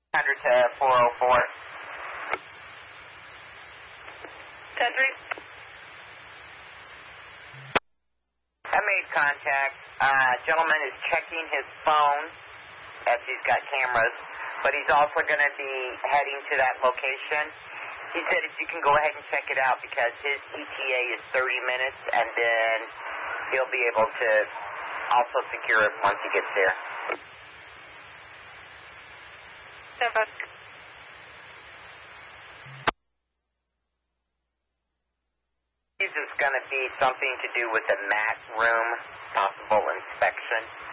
100 to 404. 10-3. I made contact. Gentleman is checking his phone as he's got cameras, but he's also going to be heading to that location. He said if you can go ahead and check it out because his ETA is 30 minutes, and then he'll be able to also secure it once he gets there. This is going to be something to do with the mat room, possible inspection.